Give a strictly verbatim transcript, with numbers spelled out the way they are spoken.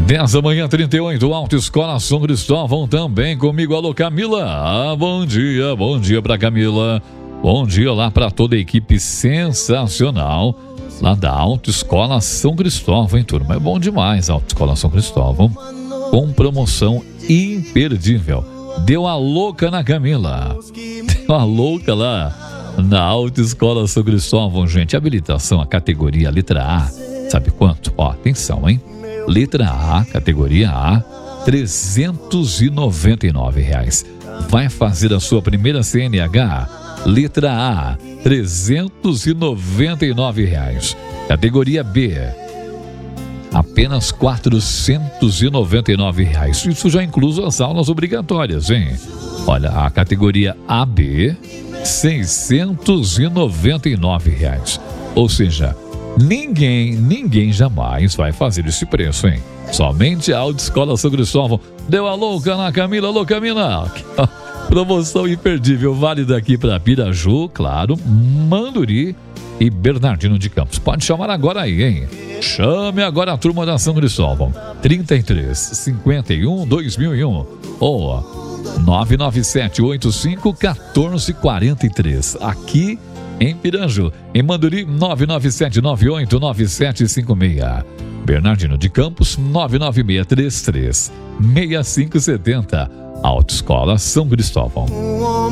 dez da manhã, trinta e oito, Autoescola São Cristóvão também comigo. Alô, Camila. Ah, bom dia, bom dia pra Camila. Bom dia lá pra toda a equipe sensacional lá da Autoescola São Cristóvão, hein, turma? É bom demais a Autoescola São Cristóvão, com promoção imperdível. Deu a louca na Camila. Deu a louca lá na Autoescola São Cristóvão, gente. Habilitação, a categoria letra A. Sabe quanto? Ó, atenção, hein? Letra A, categoria A, trezentos e noventa e nove reais. Vai fazer a sua primeira C N H? Letra A, trezentos e noventa e nove reais. Categoria B, apenas quatrocentos e noventa e nove reais. Isso já incluso as aulas obrigatórias, hein? Olha, a categoria A B, seiscentos e noventa e nove reais. Ou seja, ninguém, ninguém jamais vai fazer esse preço, hein? Somente a Autoescola São Cristóvão. Deu a louca na Camila. Alô, Camila. Promoção imperdível, válida aqui para Piraju, claro, Manduri e Bernardino de Campos. Pode chamar agora aí, hein? Chame agora a turma da São Cristóvão. trinta e três, cinquenta e um, dois mil e um ou nove nove sete oito cinco um quatro quatro três. Aqui em Piraju. Em Manduri, nove nove sete nove oito nove sete cinco seis. Bernardino de Campos, nove nove seis três três seis cinco sete zero. Autoescola São Cristóvão.